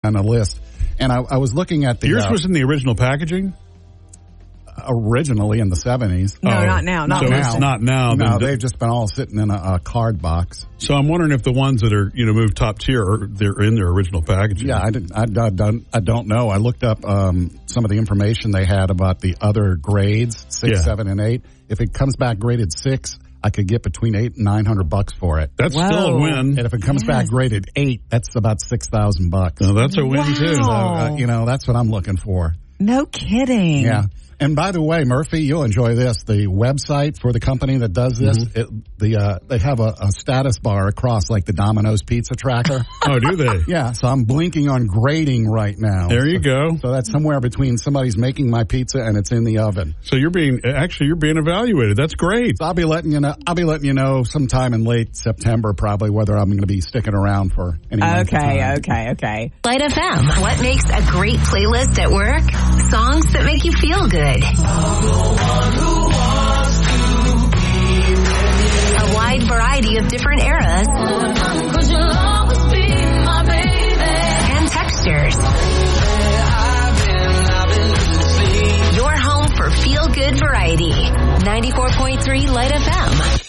on the list. And I was looking at the... Yours was in the original packaging? Originally in the 70s. No, not now. Not so now. It's not now. No, they've just been all sitting in a card box. So I'm wondering if the ones that are, moved top tier, they're in their original packaging. Yeah, I don't know. I looked up some of the information they had about the other grades, 6, 7, and 8. If it comes back graded 6, I could get between $800 and $900 for it. That's still a win. And if it comes back graded 8, that's about $6,000. No, that's a win too. So, that's what I'm looking for. No kidding. Yeah. And by the way, Murphy, you'll enjoy this. The website for the company that does this, they have a status bar across like the Domino's pizza tracker. Oh, do they? Yeah. So I'm blinking on grading right now. There you go. So that's somewhere between somebody's making my pizza and it's in the oven. So you're being evaluated. That's great. So I'll be letting you know sometime in late September probably whether I'm going to be sticking around for any length of time. Okay. Light FM. What makes a great playlist at work? Songs that make you feel good. A wide variety of different eras and textures. Your home for feel-good variety. 94.3 Light FM.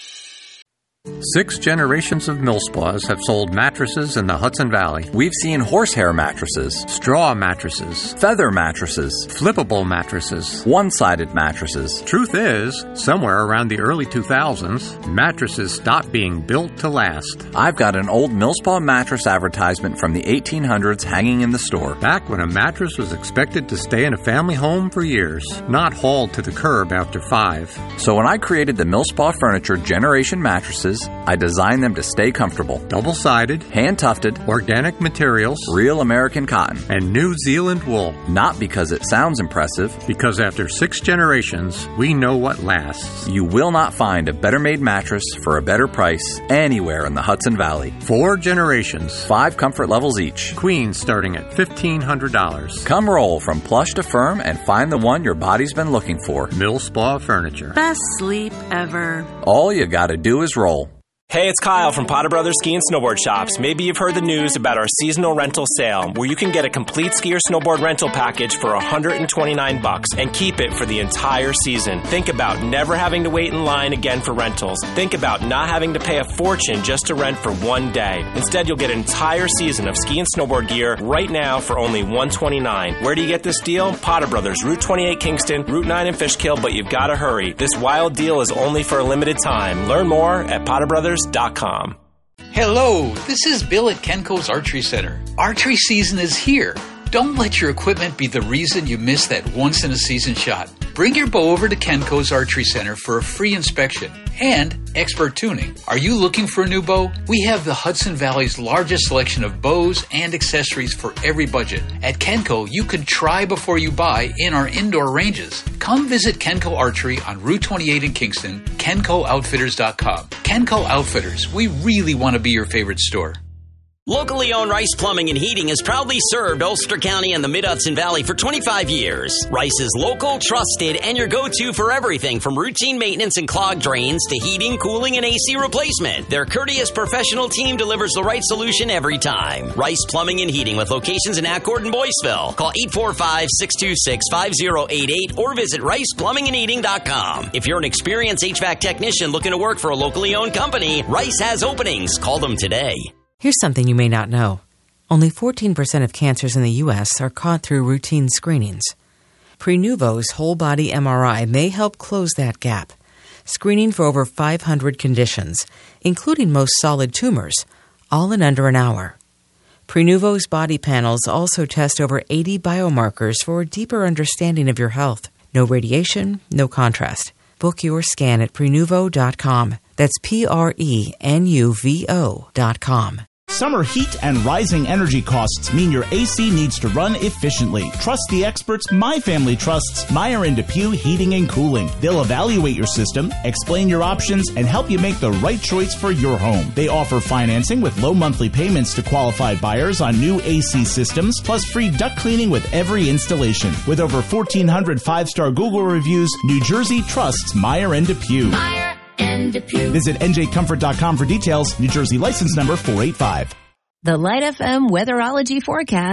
6 generations of Millspaws have sold mattresses in the Hudson Valley. We've seen horsehair mattresses, straw mattresses, feather mattresses, flippable mattresses, one-sided mattresses. Truth is, somewhere around the early 2000s, mattresses stopped being built to last. I've got an old Millspaw mattress advertisement from the 1800s hanging in the store. Back when a mattress was expected to stay in a family home for years, not hauled to the curb after 5. So when I created the Millspaw Furniture Generation mattresses, I designed them to stay comfortable. Double-sided, hand-tufted, organic materials, real American cotton, and New Zealand wool. Not because it sounds impressive, because after 6 generations, we know what lasts. You will not find a better-made mattress for a better price anywhere in the Hudson Valley. 4 generations, 5 comfort levels each. Queen starting at $1,500. Come roll from plush to firm and find the one your body's been looking for. Millspaw Furniture. Best sleep ever. All you gotta do is roll. Hey, it's Kyle from Potter Brothers Ski and Snowboard Shops. Maybe you've heard the news about our seasonal rental sale, where you can get a complete ski or snowboard rental package for $129 and keep it for the entire season. Think about never having to wait in line again for rentals. Think about not having to pay a fortune just to rent for one day. Instead, you'll get an entire season of ski and snowboard gear right now for only $129. Where do you get this deal? Potter Brothers, Route 28 Kingston, Route 9 in Fishkill, but you've got to hurry. This wild deal is only for a limited time. Learn more at potterbrothers.com. Hello, this is Bill at Kenco's Archery Center. Archery season is here. Don't let your equipment be the reason you miss that once-in-a-season shot. Bring your bow over to Kenco's Archery Center for a free inspection and expert tuning. Are you looking for a new bow? We have the Hudson Valley's largest selection of bows and accessories for every budget. At Kenco, you can try before you buy in our indoor ranges. Come visit Kenco Archery on Route 28 in Kingston, KencoOutfitters.com. Kenco Outfitters, we really want to be your favorite store. Locally owned Rice Plumbing and Heating has proudly served Ulster County and the Mid-Hudson Valley for 25 years. Rice is local, trusted, and your go-to for everything from routine maintenance and clogged drains to heating, cooling, and AC replacement. Their courteous professional team delivers the right solution every time. Rice Plumbing and Heating with locations in Accord and Boyceville. Call 845-626-5088 or visit riceplumbingandheating.com. If you're an experienced HVAC technician looking to work for a locally owned company, Rice has openings. Call them today. Here's something you may not know. Only 14% of cancers in the U.S. are caught through routine screenings. Prenuvo's whole-body MRI may help close that gap, screening for over 500 conditions, including most solid tumors, all in under an hour. Prenuvo's body panels also test over 80 biomarkers for a deeper understanding of your health. No radiation, no contrast. Book your scan at Prenuvo.com. That's Prenuvo.com. Summer heat and rising energy costs mean your AC needs to run efficiently. Trust the experts my family trusts, Meyer & DePuy Heating and Cooling. They'll evaluate your system, explain your options, and help you make the right choice for your home. They offer financing with low monthly payments to qualified buyers on new AC systems, plus free duct cleaning with every installation. With over 1,400 5-star Google reviews, New Jersey trusts Meyer & DePuy. Meyer and DePuy. Visit njcomfort.com for details. New Jersey license number 485. The Light FM Weatherology Forecast.